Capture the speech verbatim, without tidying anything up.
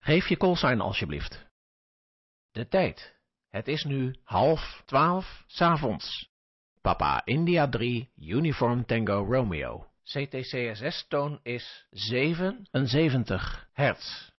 Geef je callsign alsjeblieft. De tijd. Het is nu half twaalf 's avonds. Papa India drie, Uniform Tango Romeo. C T C S S-toon is zevenenzeventig hertz.